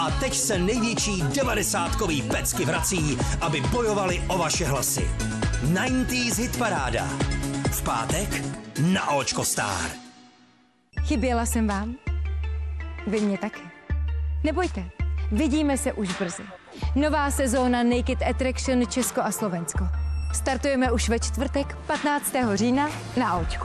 A teď se největší 90kový pecky vrací, aby bojovali o vaše hlasy. 90s hitparáda. V pátek na Očko Star. Chyběla jsem vám? Vy mě taky. Nebojte, vidíme se už brzy. Nová sezóna Naked Attraction Česko a Slovensko. Startujeme už ve čtvrtek 15. října na Očku.